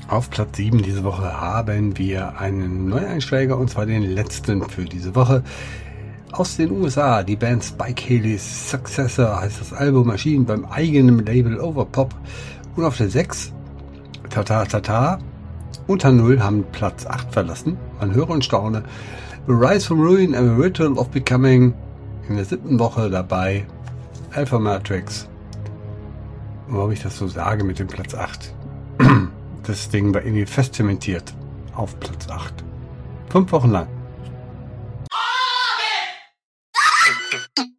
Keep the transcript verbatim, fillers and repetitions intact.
Auf Platz sieben diese Woche haben wir einen Neueinsteiger, und zwar den letzten für diese Woche. Aus den U S A, die Band Spike Haley's Successor heißt das Album, erschienen beim eigenen Label Overpop. Und auf der sechs, Tata Tata, unter Null haben Platz acht verlassen. Man höre und staune. Rise from Ruin, A Ritual of Becoming, in der siebten Woche dabei. Alpha Matrix. Warum ich das so sage mit dem Platz acht. Das Ding war irgendwie fest zementiert auf Platz acht. Fünf Wochen lang.